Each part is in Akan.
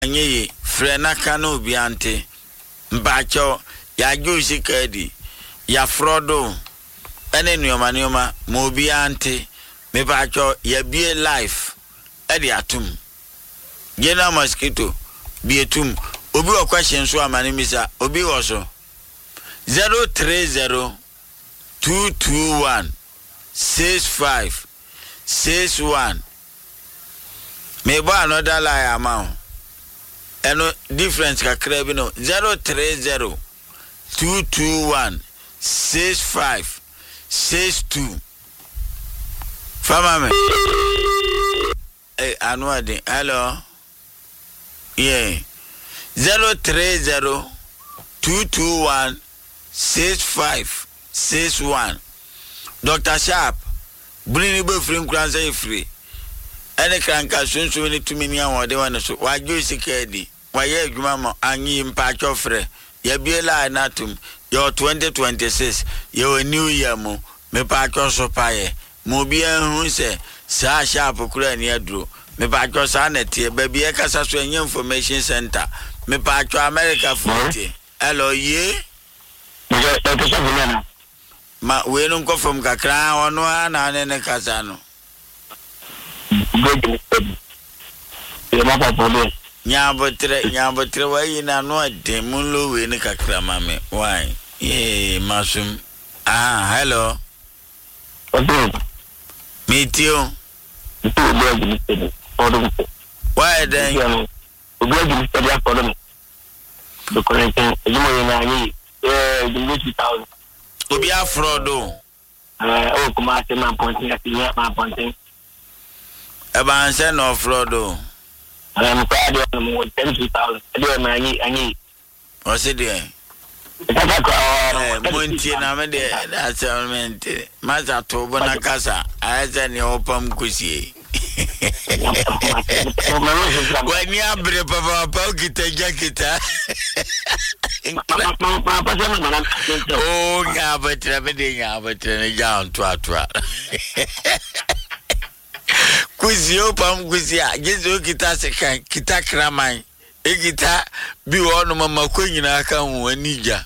Nye frena kanu biante mbacho ya juicy kedi ya frodo ene nyoma mo biante me bacho ya bie life edi atum gena mosquito bietum obi o question so amani misa obi wo so 030 221 6561 me ba another lie amount eno difference kakra bi no 030 221 6562 fama me anwadi hello yeah 030 221 6561 Dr. Sharp bring me free kranza free ene kranka sunsu ni tumini awode wana so waju sikedi waye adwuma mo anyi mpacho frɛ ya biela anatum yo 2026 yo new year mo me pacho so paye mo bia hu se sa Sharp kura ni aduro me pacho sa na tie ba bia kasa so anya information center me pacho America futi hello ye ma we no ko from kakra ono ana ne kasa no Nyabotre why na no demulo we ni kakra mame why masum hello meet you why then obi afrodo kuma se ma ponting atinya ma ponting eba nse no frodo I'm proud of them with 10,000. I do any. What's it there? Monty, I'm there. That's all meant. Master Tobana Casa, I said, your pump cussy. When you have a pocket jacket, oh, yeah, but everything, but down to Kuzio pam kuzia gezo kita sekan kita kramai kita bi wono mama kwanyina aka hu anija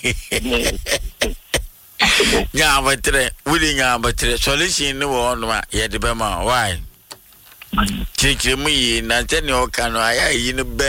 nya batre wudi nya batre solution ni wono ma ye de be ma why chikire mu yi na tani o kanu aya yi ni be